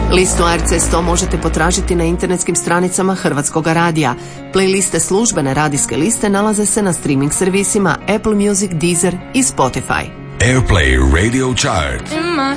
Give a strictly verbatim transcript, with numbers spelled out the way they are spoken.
Listu A R C sto možete potražiti na internetskim stranicama Hrvatskog radija. Playliste službene radijske liste nalaze se na streaming servisima Apple Music, Deezer i Spotify. Airplay Radio Chart. In my